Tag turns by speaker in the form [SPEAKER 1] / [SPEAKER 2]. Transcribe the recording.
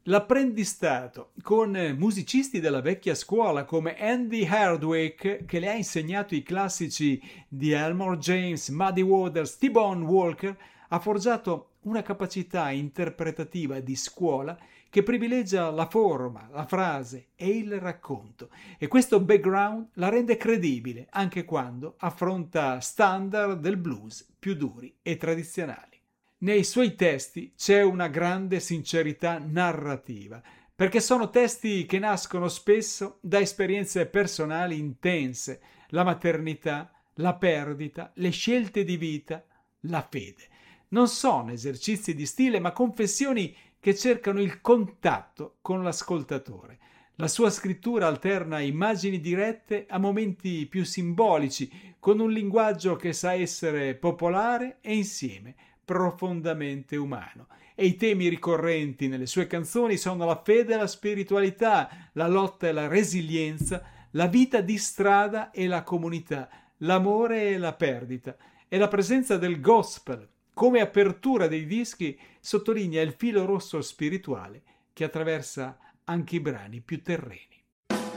[SPEAKER 1] L'apprendistato con musicisti della vecchia scuola come Andy Hardwick, che le ha insegnato i classici di Elmore James, Muddy Waters, T-Bone Walker, ha forgiato una capacità interpretativa di scuola che privilegia la forma, la frase e il racconto, e questo background la rende credibile anche quando affronta standard del blues più duri e tradizionali. Nei suoi testi c'è una grande sincerità narrativa, perché sono testi che nascono spesso da esperienze personali intense, la maternità, la perdita, le scelte di vita, la fede. Non sono esercizi di stile, ma confessioni che cercano il contatto con l'ascoltatore. La sua scrittura alterna immagini dirette a momenti più simbolici, con un linguaggio che sa essere popolare e insieme profondamente umano. E i temi ricorrenti nelle sue canzoni sono la fede e la spiritualità, la lotta e la resilienza, la vita di strada e la comunità, l'amore e la perdita. E la presenza del gospel come apertura dei dischi sottolinea il filo rosso spirituale che attraversa anche i brani più terreni.